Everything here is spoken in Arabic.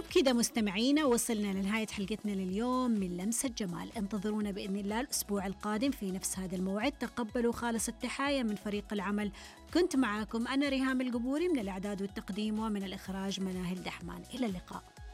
كذا مستمعينا وصلنا لنهاية حلقتنا لليوم من لمسة جمال. انتظرونا بإذن الله الأسبوع القادم في نفس هذا الموعد. تقبلوا خالص التحايا من فريق العمل. كنت معاكم أنا ريهام القبوري من الإعداد والتقديم ومن الإخراج مناهل دحمان. إلى اللقاء.